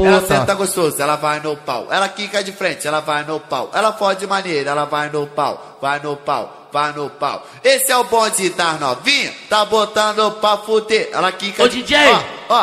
Ela senta gostoso, ela vai no pau. Ela quica de frente, ela vai no pau. Ela fode maneira, ela vai no pau. Vai no pau, vai no pau. Esse é o bonde das novinhas, tá botando pra fuder. Ela quica Ô de... DJ,